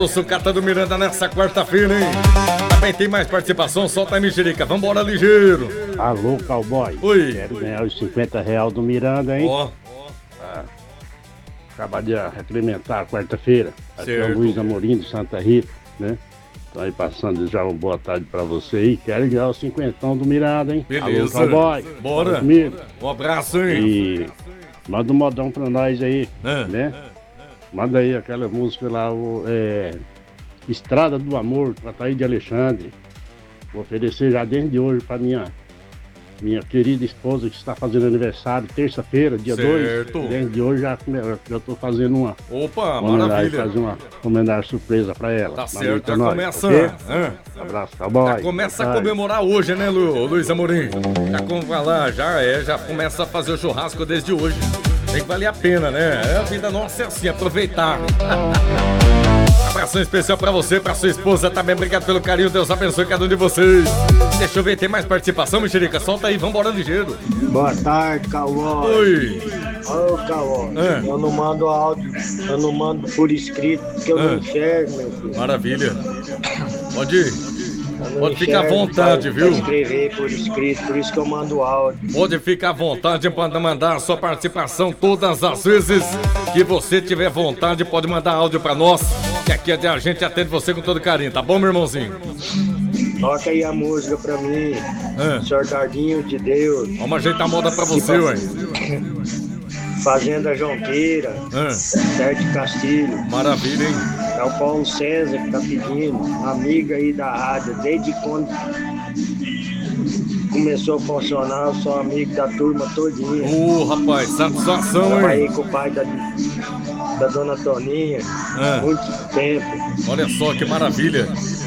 O Sucata do Miranda nessa quarta-feira, hein? Também tem mais participação, solta a mexerica. Vambora, ligeiro. Alô, cowboy. Oi. Quero ganhar os R$50 do Miranda, hein? Ó, Acaba de recrementar quarta-feira. Aqui é o Certo. Luiz Amorim de Santa Rita, né? Tô aí passando já uma boa tarde pra você aí. Quero ganhar os R$50 do Miranda, hein? beleza. Alô, cowboy. Bora. Fala comigo. Um abraço, hein? E manda um modão pra nós aí, É. né? Manda aí aquela música lá, Estrada do Amor, pra Thaís de Alexandre. Vou oferecer já desde hoje pra minha querida esposa que está fazendo aniversário, terça-feira, dia 2. Certo. Desde hoje já tô fazendo uma Opa, homenagem, maravilha. fazer uma homenagem surpresa pra ela. Tá Manda certo, pra já nós, começa. ok? Já Abraço, cowboy. começa a Boa tarde. comemorar hoje, né, Luiz Amorim? Vai lá, já começa a fazer o churrasco desde hoje. Tem que valer a pena, né? A vida nossa é assim, aproveitar. Abração especial pra você, pra sua esposa também. Obrigado pelo carinho, Deus abençoe cada um de vocês. Deixa eu ver, tem mais participação, mexerica? Solta aí, vambora ligeiro. Boa tarde, cowboy. Oi. Ô, cowboy. É. Eu não mando áudio, eu não mando por escrito, porque eu não enxergo, meu filho. Maravilha. Pode ir. Eu não Pode ficar à enxergo vontade, pra viu? escrever por escrito, por isso que eu mando áudio. Pode ficar à vontade para mandar a sua participação todas as vezes que você tiver vontade. Pode mandar áudio pra nós, que aqui a gente atende você com todo carinho, tá bom, meu irmãozinho? Toca aí a música pra mim, Senhor Tardinho de Deus. Vamos ajeitar a moda pra você, ué. Fazenda Jonqueira, Sérgio Castilho. Maravilha, hein? É o Paulo César que tá pedindo, amiga aí da rádio, desde quando começou a funcionar, eu sou amigo da turma todinha. Ô, rapaz, satisfação, Trabalhei hein? com o pai da dona Toninha, muito tempo. Olha só que maravilha.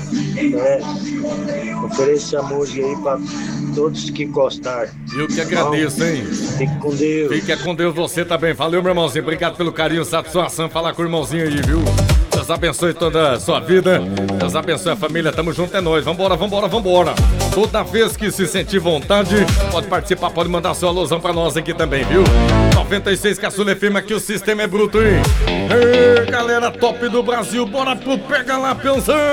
Ofereço a música aí pra todos que gostaram. Eu que agradeço, hein? Fique com Deus. Fique com Deus você também. Valeu, meu irmãozinho. Obrigado pelo carinho, satisfação. Falar com o irmãozinho aí, viu? Deus abençoe toda a sua vida. Deus abençoe a família. Tamo junto, é nóis. Vambora. Toda vez que se sentir vontade, pode participar, pode mandar sua alusão pra nós aqui também, viu? 96 Caçula FM, aqui o sistema é bruto, hein? Ei, galera top do Brasil, bora pro Pega Lá Pensão!